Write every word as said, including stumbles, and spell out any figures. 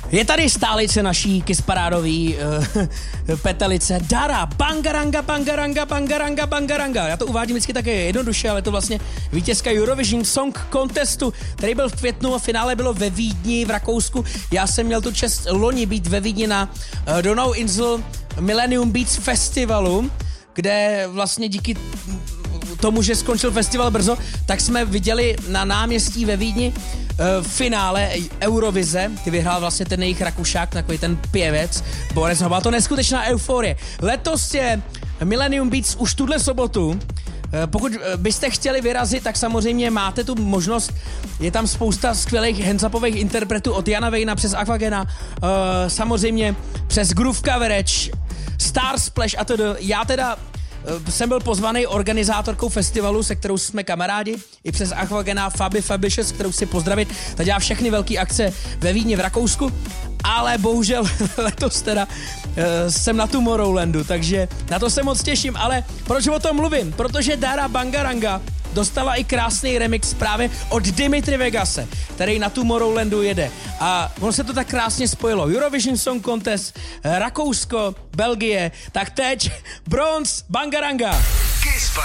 Je tady stálice naší kisparádový uh, petelice Dara Bangaranga, Bangaranga, Bangaranga, Bangaranga. Já to uvádím vždycky také jednoduše, ale to vlastně vítězka Eurovision Song Contestu, který byl v květnu a finále bylo ve Vídni v Rakousku. Já jsem měl tu čest loni být ve Vídni na uh, Donauinsel Millennium Beats Festivalu, kde vlastně díky tomu, že skončil festival brzo, tak jsme viděli na náměstí ve Vídni v finále Eurovize, ty vyhrál vlastně ten jejich Rakušák, takový ten pěvec Boris, no byla to neskutečná euforie. Letos je Millennium Beats už tuhle sobotu. Pokud byste chtěli vyrazit, tak samozřejmě máte tu možnost, je tam spousta skvělých hands-upových interpretů od Jana Vejna přes Aquagena, samozřejmě přes Groove Coverage, Star Splash a to. Já teda jsem byl pozvaný organizátorkou festivalu, se kterou jsme kamarádi, i přes Aquagena Fabi Fabishes, kterou si pozdravit. Ta dělá všechny velké akce ve Vídni v Rakousku, ale bohužel letos teda uh, jsem na Tomorrowlandu, takže na to se moc těším, ale proč o tom mluvím? Protože Dara Bangaranga dostala i krásný remix právě od Dimitri Vegase, který na Tomorrowlandu jede. A ono se to tak krásně spojilo. Eurovision Song Contest, Rakousko, Belgie, tak teď Bronze Bangaranga. Kiss